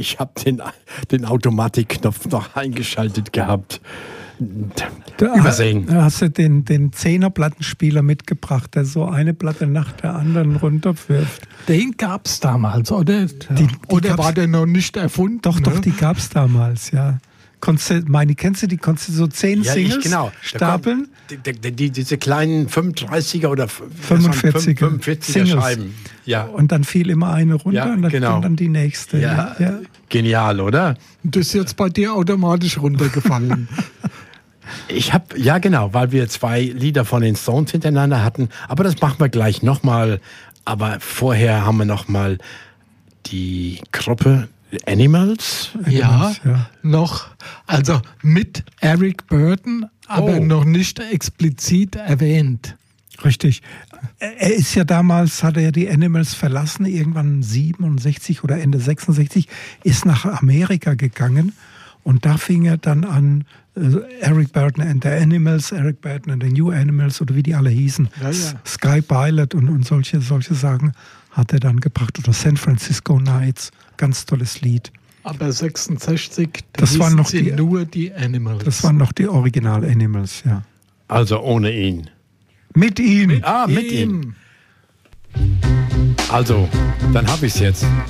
ich habe den Automatikknopf noch eingeschaltet gehabt. Übersehen. Da hast du den 10er-Plattenspieler mitgebracht, der so eine Platte nach der anderen runterwirft. Den gab es damals, oder? Oder war der noch nicht erfunden? Doch, die gab es damals, ja. Kennst du die? Konntest du so 10 Singles stapeln? Diese kleinen 35er oder 45er Scheiben. Ja. Und dann fiel immer eine runter und dann die nächste. Ja. Genial, oder? Das ist jetzt bei dir automatisch runtergefallen. Weil wir 2 Lieder von den Stones hintereinander hatten. Aber das machen wir gleich nochmal. Aber vorher haben wir nochmal die Gruppe Animals. Noch. Also mit Eric Burdon, aber noch nicht explizit erwähnt. Richtig. Er ist ja damals, hat er die Animals verlassen, irgendwann 67 oder Ende 66, ist nach Amerika gegangen und da fing er dann an, Eric Burdon and the Animals, Eric Burdon and the New Animals oder wie die alle hießen, Sky Pilot und solche Sachen hat er dann gebracht oder San Francisco Nights, ganz tolles Lied. Aber 66, das waren noch nur die Animals. Das waren noch die Original Animals, ja. Also ohne ihn. Mit ihm. Mit ihm. Also, dann habe ich es jetzt.